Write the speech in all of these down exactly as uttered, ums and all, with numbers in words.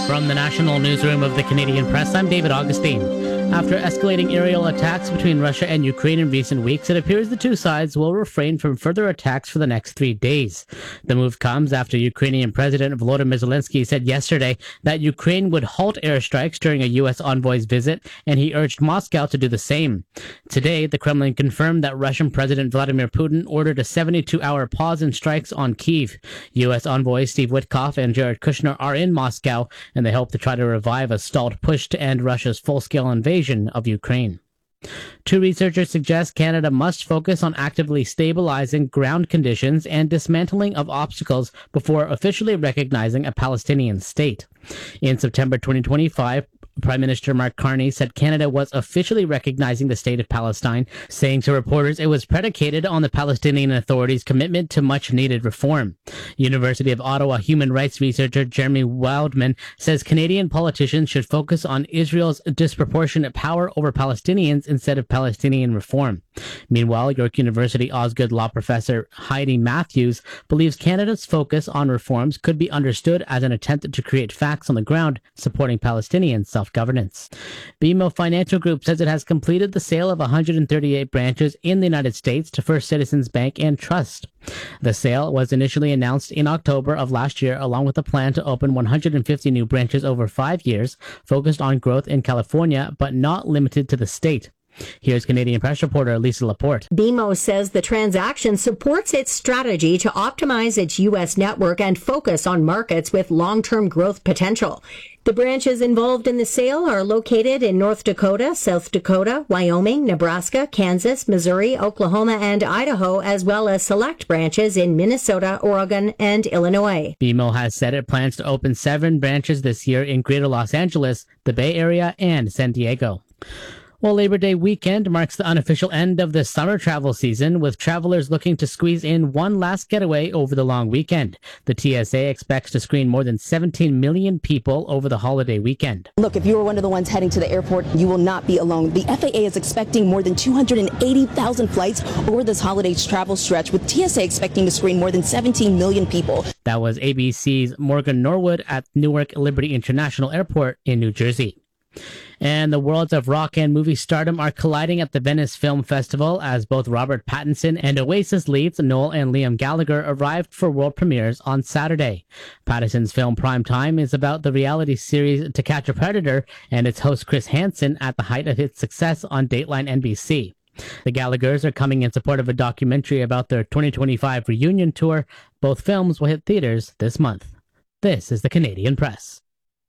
From the National Newsroom of the Canadian Press, I'm David Augustine. After escalating aerial attacks between Russia and Ukraine in recent weeks, it appears the two sides will refrain from further attacks for the next three days. The move comes after Ukrainian President Volodymyr Zelensky said yesterday that Ukraine would halt airstrikes during a U S envoy's visit, and he urged Moscow to do the same. Today, the Kremlin confirmed that Russian President Vladimir Putin ordered a seventy-two hour pause in strikes on Kyiv. U S envoys Steve Witkoff and Jared Kushner are in Moscow, and they hope to try to revive a stalled push to end Russia's full-scale invasion of Ukraine. Two researchers suggest Canada must focus on actively stabilizing ground conditions and dismantling of obstacles before officially recognizing a Palestinian state. In September twenty twenty-five, Prime Minister Mark Carney said Canada was officially recognizing the state of Palestine, saying to reporters it was predicated on the Palestinian Authority's commitment to much-needed reform. University of Ottawa human rights researcher Jeremy Wildman says Canadian politicians should focus on Israel's disproportionate power over Palestinians instead of Palestinian reform. Meanwhile, York University Osgoode law professor Heidi Matthews believes Canada's focus on reforms could be understood as an attempt to create facts on the ground supporting Palestinian self-governance. B M O Financial Group says it has completed the sale of one hundred thirty-eight branches in the United States to First Citizens Bank and Trust. The sale was initially announced in October of last year, along with a plan to open one hundred fifty new branches over five years, focused on growth in California, but not limited to the state. Here's Canadian Press reporter Lisa Laporte. B M O says the transaction supports its strategy to optimize its U S network and focus on markets with long-term growth potential. The branches involved in the sale are located in North Dakota, South Dakota, Wyoming, Nebraska, Kansas, Missouri, Oklahoma, and Idaho, as well as select branches in Minnesota, Oregon, and Illinois. B M O has said it plans to open seven branches this year in Greater Los Angeles, the Bay Area, and San Diego. Well, Labor Day weekend marks the unofficial end of the summer travel season, with travelers looking to squeeze in one last getaway over the long weekend. The T S A expects to screen more than seventeen million people over the holiday weekend. Look, if you were one of the ones heading to the airport, you will not be alone. The F A A is expecting more than two hundred eighty thousand flights over this holiday travel stretch, with T S A expecting to screen more than seventeen million people. That was A B C's Morgan Norwood at Newark Liberty International Airport in New Jersey. And the worlds of rock and movie stardom are colliding at the Venice Film Festival as both Robert Pattinson and Oasis leads Noel and Liam Gallagher arrived for world premieres on Saturday. Pattinson's film Prime Time is about the reality series To Catch a Predator and its host Chris Hansen at the height of its success on Dateline N B C. The Gallaghers are coming in support of a documentary about their twenty twenty-five reunion tour. Both films will hit theaters this month. This is the Canadian Press.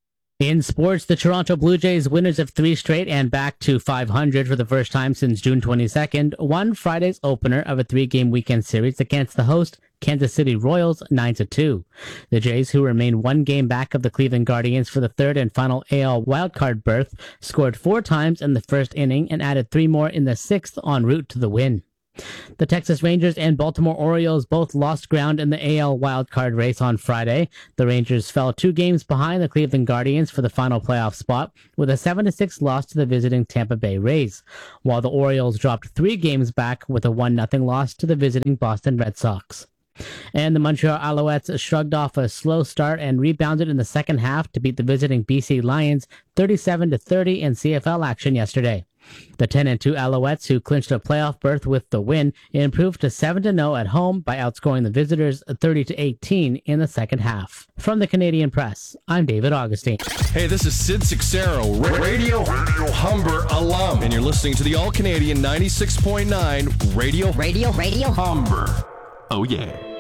In sports, the Toronto Blue Jays, winners of three straight and back to five hundred for the first time since June twenty-second, won Friday's opener of a three-game weekend series against the host Kansas City Royals nine to two. The Jays, who remain one game back of the Cleveland Guardians for the third and final A L wildcard berth, scored four times in the first inning and added three more in the sixth en route to the win. The Texas Rangers and Baltimore Orioles both lost ground in the A L wildcard race on Friday. The Rangers fell two games behind the Cleveland Guardians for the final playoff spot with a seven to six loss to the visiting Tampa Bay Rays, while the Orioles dropped three games back with a one nothing loss to the visiting Boston Red Sox. And the Montreal Alouettes shrugged off a slow start and rebounded in the second half to beat the visiting B C Lions thirty-seven to thirty in C F L action yesterday. The ten and two Alouettes, who clinched a playoff berth with the win, improved to seven to oh at home by outscoring the visitors thirty to eighteen in the second half. From the Canadian Press, I'm David Augustine. Hey, this is Sid Sixero, Radio, Radio Humber alum, and you're listening to the All-Canadian ninety-six point nine Radio, Radio, Radio Humber. Oh, yeah.